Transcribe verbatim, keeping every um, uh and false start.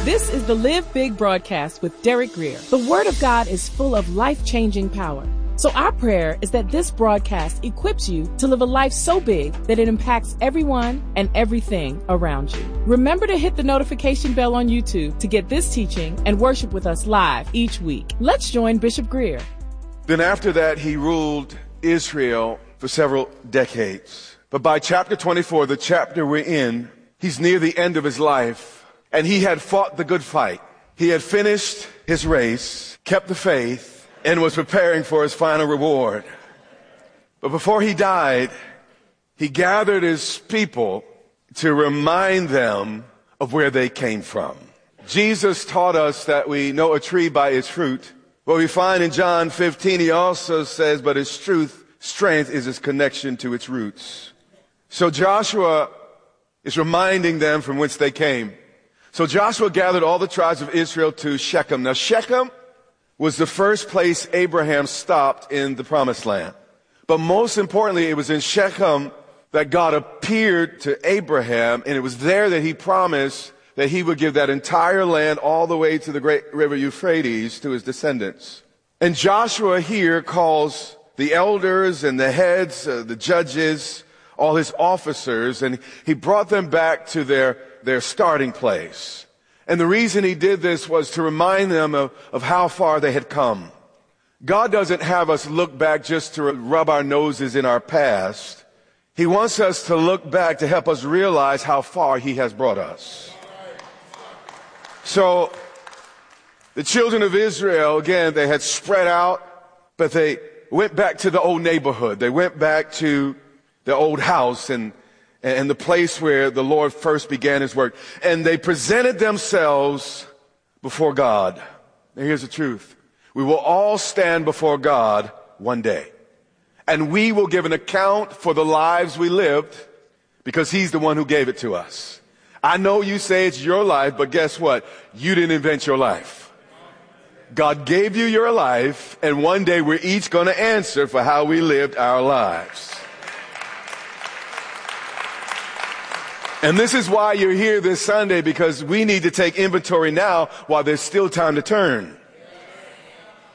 This is the Live Big broadcast with Derek Grier. The Word of God is full of life-changing power. So our prayer is that this broadcast equips you to live a life so big that it impacts everyone and everything around you. Remember to hit the notification bell on YouTube to get this teaching and worship with us live each week. Let's join Bishop Grier. Then after that, he ruled Israel for several decades. But by chapter twenty-four, the chapter we're in, he's near the end of his life, and he had fought the good fight. He had finished his race, kept the faith, and was preparing for his final reward. But before he died, he gathered his people to remind them of where they came from. Jesus taught us that we know a tree by its fruit. What we find in John fifteen, he also says, but its truth, strength is its connection to its roots. So Joshua is reminding them from whence they came. So Joshua gathered all the tribes of Israel to Shechem. Now Shechem was the first place Abraham stopped in the promised land. But most importantly, it was in Shechem that God appeared to Abraham, and it was there that he promised that he would give that entire land all the way to the great river Euphrates to his descendants. And Joshua here calls the elders and the heads, uh, the judges, all his officers, and he brought them back to their, their starting place. And the reason he did this was to remind them of, of how far they had come. God doesn't have us look back just to rub our noses in our past. He wants us to look back to help us realize how far he has brought us. So the children of Israel, again, they had spread out, but they went back to the old neighborhood. They went back to the old house and, and the place where the Lord first began his work. And they presented themselves before God. Now here's the truth. We will all stand before God one day. And we will give an account for the lives we lived because he's the one who gave it to us. I know you say it's your life, but guess what? You didn't invent your life. God gave you your life, and one day we're each going to answer for how we lived our lives. And this is why you're here this Sunday, because we need to take inventory now while there's still time to turn.